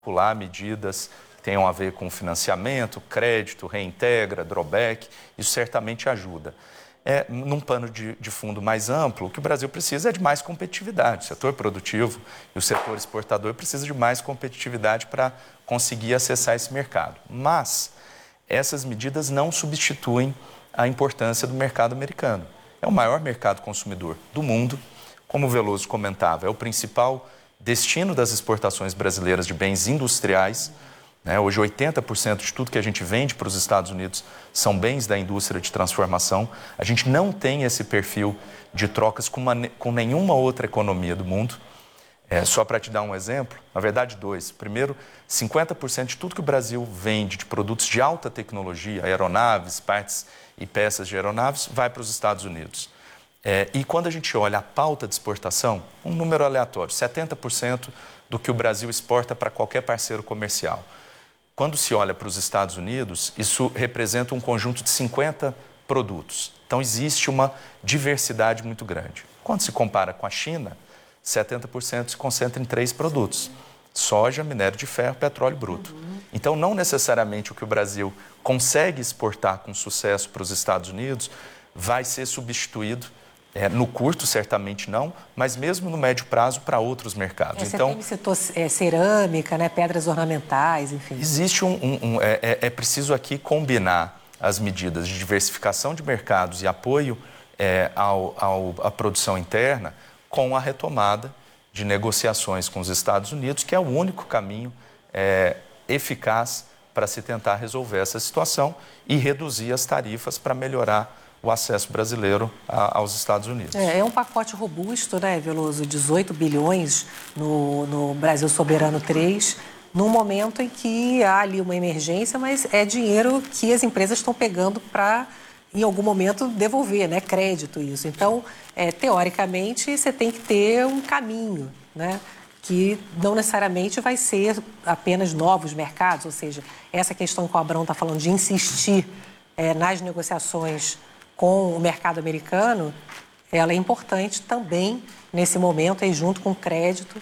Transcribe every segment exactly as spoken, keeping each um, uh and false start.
Lá medidas que tenham a ver com financiamento, crédito, reintegra, drawback, isso certamente ajuda. É, num pano de, de fundo mais amplo, o que o Brasil precisa é de mais competitividade. O setor produtivo e o setor exportador precisam de mais competitividade para conseguir acessar esse mercado. Mas essas medidas não substituem a importância do mercado americano. É o maior mercado consumidor do mundo, como o Veloso comentava, é o principal destino das exportações brasileiras de bens industriais. Né? Hoje, oitenta por cento de tudo que a gente vende para os Estados Unidos são bens da indústria de transformação. A gente não tem esse perfil de trocas com, uma, com nenhuma outra economia do mundo. É, só para te dar um exemplo, na verdade, dois. Primeiro, cinquenta por cento de tudo que o Brasil vende de produtos de alta tecnologia, aeronaves, partes e peças de aeronaves, vai para os Estados Unidos. É, e quando a gente olha a pauta de exportação, um número aleatório, setenta por cento do que o Brasil exporta para qualquer parceiro comercial. Quando se olha para os Estados Unidos, isso representa um conjunto de cinquenta produtos. Então, existe uma diversidade muito grande. Quando se compara com a China, setenta por cento se concentra em três produtos: soja, minério de ferro, petróleo bruto. Então, não necessariamente o que o Brasil consegue exportar com sucesso para os Estados Unidos vai ser substituído. É, no curto, certamente não, mas mesmo no médio prazo, para outros mercados. É, você então, tem setor é, cerâmica, né, pedras ornamentais, enfim. Existe um... um, um é, é, é preciso aqui combinar as medidas de diversificação de mercados e apoio é, ao, ao, à produção interna com a retomada de negociações com os Estados Unidos, que é o único caminho é, eficaz para se tentar resolver essa situação e reduzir as tarifas para melhorar o acesso brasileiro a, aos Estados Unidos. É, é um pacote robusto, né, Veloso? dezoito bilhões no, no Brasil Soberano três, num momento em que há ali uma emergência, mas é dinheiro que as empresas estão pegando para, em algum momento, devolver, né? Crédito, isso. Então, é, teoricamente, você tem que ter um caminho, né? Que não necessariamente vai ser apenas novos mercados, ou seja, essa questão que o Abrão está falando de insistir é, nas negociações com o mercado americano, ela é importante também nesse momento, aí, junto com o crédito.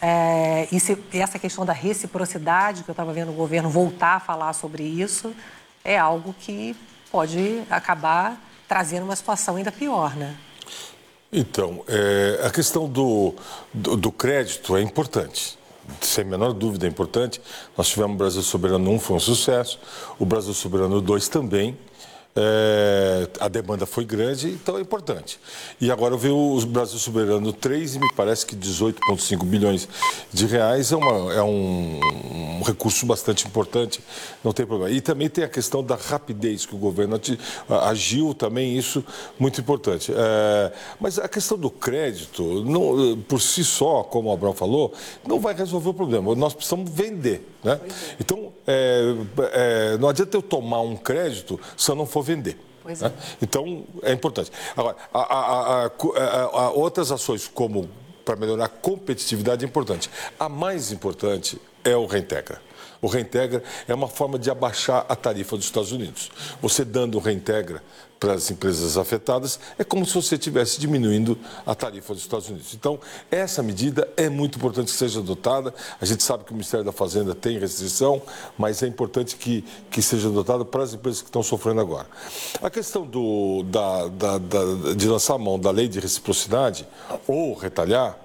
É, e se, essa questão da reciprocidade, que eu estava vendo o governo voltar a falar sobre isso, é algo que pode acabar trazendo uma situação ainda pior, né? Então, é, a questão do, do, do crédito é importante. Sem a menor dúvida é importante. Nós tivemos o Brasil Soberano um, foi um sucesso. O Brasil Soberano dois também. É, a demanda foi grande, então é importante. E agora eu vejo o Brasil Soberano três e me parece que dezoito vírgula cinco bilhões de reais é, uma, é um, um recurso bastante importante, não tem problema. E também tem a questão da rapidez que o governo agiu, também isso muito importante. É, mas a questão do crédito, não, por si só, como o Abrão falou, não vai resolver o problema. Nós precisamos vender, né? Então, é, é, não adianta eu tomar um crédito se eu não for vender. Pois né? é. Então, é importante. Agora, a, a, a, a, a outras ações, como para melhorar a competitividade, é importante. A mais importante é o reintegra. O reintegra é uma forma de abaixar a tarifa dos Estados Unidos. Você dando o reintegra para as empresas afetadas, é como se você estivesse diminuindo a tarifa dos Estados Unidos. Então, essa medida é muito importante que seja adotada. A gente sabe que o Ministério da Fazenda tem restrição, mas é importante que, que seja adotada para as empresas que estão sofrendo agora. A questão do, da, da, da, de lançar a mão da lei de reciprocidade ou retalhar,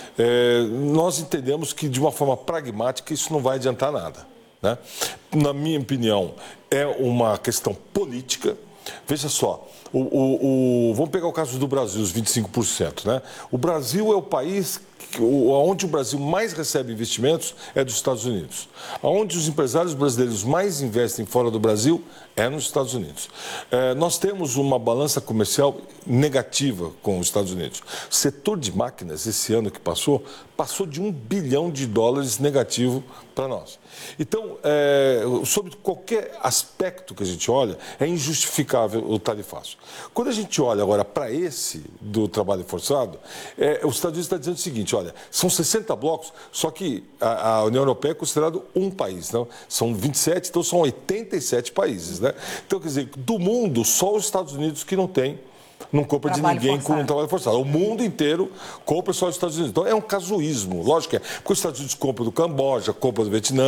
é, nós entendemos que, de uma forma pragmática, isso não vai adiantar nada, né? Na minha opinião, é uma questão política. Veja só, o, o, o, vamos pegar o caso do Brasil, os vinte e cinco por cento. Né? O Brasil é o país onde o Brasil mais recebe investimentos é dos Estados Unidos. Onde os empresários brasileiros mais investem fora do Brasil é nos Estados Unidos. É, nós temos uma balança comercial negativa com os Estados Unidos. O setor de máquinas, esse ano que passou, passou de um bilhão de dólares negativo para nós. Então, é, sobre qualquer aspecto que a gente olha, é injustificável o tarifácio. Quando a gente olha agora para esse do trabalho forçado, é, os Estados Unidos está dizendo o seguinte, olha, são sessenta blocos, só que a, a União Europeia é considerado um país, não? São vinte e sete, então são oitenta e sete países, né? Então, quer dizer, do mundo, só os Estados Unidos que não tem não compra de Trabalho ninguém forçado. com um trabalho forçado. O mundo inteiro compra só dos Estados Unidos. Então é um casuísmo, lógico que é. Porque os Estados Unidos compram do Camboja, compram do Vietnã,